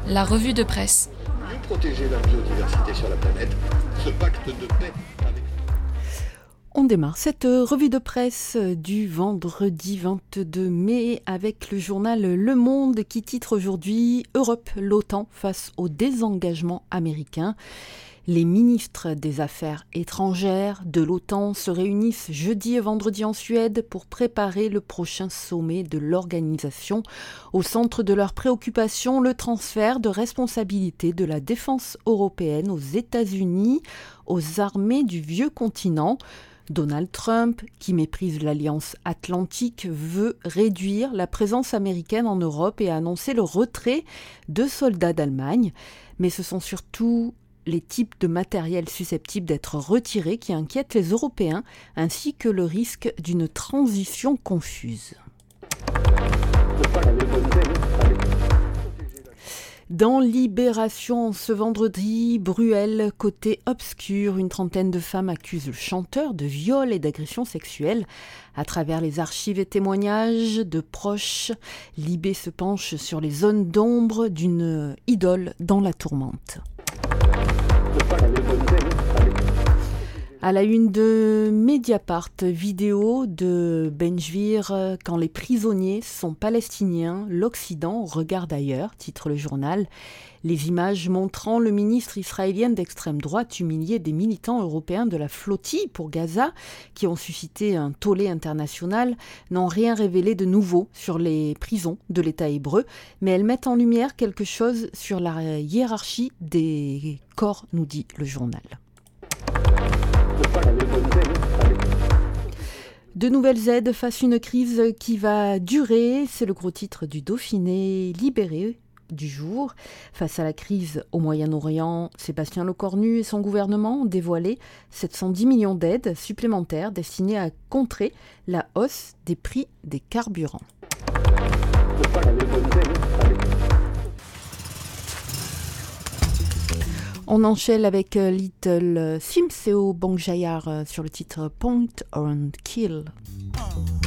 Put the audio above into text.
La revue de presse. Mieux protéger la biodiversité sur la planète, ce pacte de paix avec... On démarre cette revue de presse du vendredi 22 mai avec le journal Le Monde qui titre aujourd'hui « Europe, l'OTAN face au désengagement américain ». Les ministres des Affaires étrangères de l'OTAN se réunissent jeudi et vendredi en Suède pour préparer le prochain sommet de l'organisation. Au centre de leurs préoccupations, le transfert de responsabilité de la défense européenne aux États-Unis, aux armées du vieux continent. Donald Trump, qui méprise l'Alliance Atlantique, veut réduire la présence américaine en Europe et a annoncé le retrait de soldats d'Allemagne. Mais ce sont surtout les types de matériel susceptibles d'être retirés qui inquiètent les Européens, ainsi que le risque d'une transition confuse. Dans Libération, ce vendredi, Bruel, côté obscur, une trentaine de femmes accusent le chanteur de viol et d'agression sexuelle. À travers les archives et témoignages de proches, Libé se penche sur les zones d'ombre d'une idole dans la tourmente. À la une de Mediapart, vidéo de Benjvir, quand les prisonniers sont palestiniens, l'Occident regarde ailleurs, titre le journal. Les images montrant le ministre israélien d'extrême droite humilier des militants européens de la flottille pour Gaza, qui ont suscité un tollé international, n'ont rien révélé de nouveau sur les prisons de l'État hébreu, mais elles mettent en lumière quelque chose sur la hiérarchie des corps, nous dit le journal. De nouvelles aides face à une crise qui va durer, c'est le gros titre du Dauphiné libéré du jour. Face à la crise au Moyen-Orient, Sébastien Lecornu et son gouvernement ont dévoilé 710 millions d'aides supplémentaires destinées à contrer la hausse des prix des carburants. On enchaîne avec Little Sims et au Bang Jayar sur le titre Point and Kill.